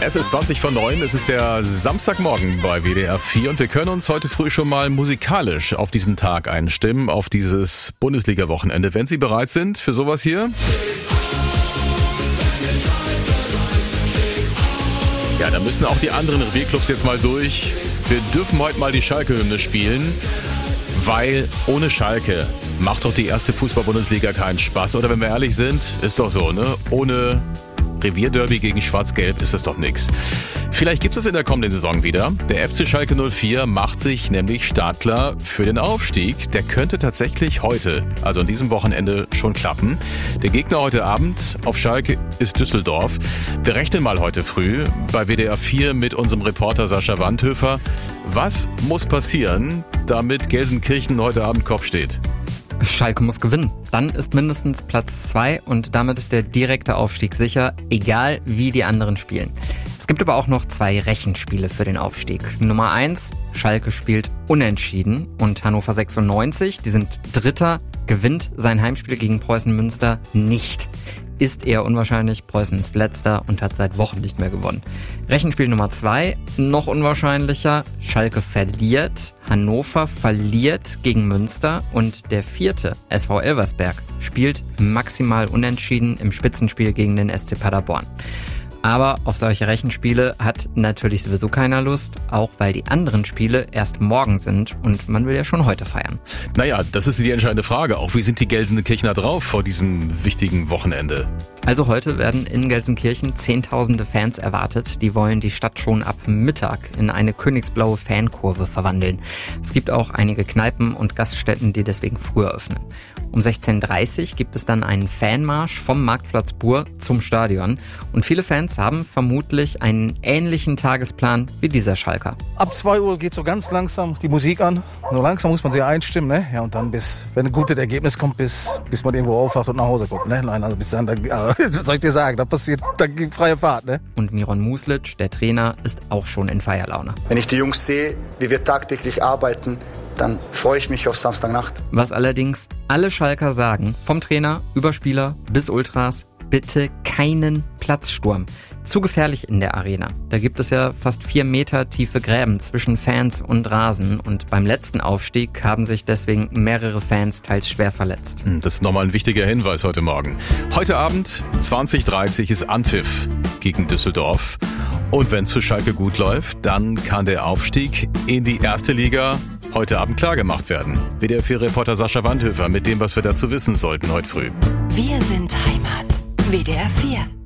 Es ist 20:09, es ist der Samstagmorgen bei WDR 4 und wir können uns heute früh schon mal musikalisch auf diesen Tag einstimmen, auf dieses Bundesliga-Wochenende. Wenn Sie bereit sind für sowas hier? Ja, da müssen auch die anderen Revierclubs jetzt mal durch. Wir dürfen heute mal die Schalke-Hymne spielen, weil ohne Schalke macht doch die erste Fußball-Bundesliga keinen Spaß. Oder wenn wir ehrlich sind, ist doch so, ne? Ohne Revierderby gegen Schwarz-Gelb ist das doch nix. Vielleicht gibt es in der kommenden Saison wieder. Der FC Schalke 04 macht sich nämlich startklar für den Aufstieg. Der könnte tatsächlich heute, also an diesem Wochenende, schon klappen. Der Gegner heute Abend auf Schalke ist Düsseldorf. Wir rechnen mal heute früh bei WDR 4 mit unserem Reporter Sascha Wandhöfer. Was muss passieren, damit Gelsenkirchen heute Abend Kopf steht? Schalke muss gewinnen. Dann ist mindestens Platz 2 und damit der direkte Aufstieg sicher, egal wie die anderen spielen. Es gibt aber auch noch 2 Rechenspiele für den Aufstieg. Nummer 1, Schalke spielt unentschieden und Hannover 96, die sind Dritter, gewinnt sein Heimspiel gegen Preußen Münster nicht. Ist eher unwahrscheinlich, Preußen ist Letzter und hat seit Wochen nicht mehr gewonnen. Rechenspiel Nummer 2, noch unwahrscheinlicher, Schalke verliert, Hannover verliert gegen Münster und der 4. SV Elversberg spielt maximal unentschieden im Spitzenspiel gegen den SC Paderborn. Aber auf solche Rechenspiele hat natürlich sowieso keiner Lust, auch weil die anderen Spiele erst morgen sind und man will ja schon heute feiern. Naja, das ist die entscheidende Frage. Auch wie sind die Gelsenkirchener drauf vor diesem wichtigen Wochenende? Also heute werden in Gelsenkirchen Zehntausende Fans erwartet. Die wollen die Stadt schon ab Mittag in eine königsblaue Fankurve verwandeln. Es gibt auch einige Kneipen und Gaststätten, die deswegen früher öffnen. Um 16:30 Uhr gibt es dann einen Fanmarsch vom Marktplatz Buhr zum Stadion. Und viele Fans haben vermutlich einen ähnlichen Tagesplan wie dieser Schalker. Ab 2 Uhr geht so ganz langsam die Musik an. So langsam muss man sich einstimmen, ne? Ja, und dann wenn ein gutes Ergebnis kommt, bis man irgendwo aufwacht und nach Hause kommt, ne? Nein, also bis dann, was soll ich dir sagen, da gibt freie Fahrt, ne? Und Miron Muslic, der Trainer, ist auch schon in Feierlaune. Wenn ich die Jungs sehe, wie wir tagtäglich arbeiten, dann freue ich mich auf Samstagnacht. Was allerdings alle Schalker sagen, vom Trainer über Spieler bis Ultras, bitte keinen Platzsturm. Zu gefährlich in der Arena. Da gibt es ja fast 4 Meter tiefe Gräben zwischen Fans und Rasen und beim letzten Aufstieg haben sich deswegen mehrere Fans teils schwer verletzt. Das ist nochmal ein wichtiger Hinweis heute Morgen. Heute Abend 20:30 ist Anpfiff gegen Düsseldorf. Und wenn es für Schalke gut läuft, dann kann der Aufstieg in die erste Liga heute Abend klargemacht werden. WDR 4-Reporter Sascha Wandhöfer mit dem, was wir dazu wissen sollten heute früh. Wir sind Heimat. WDR 4.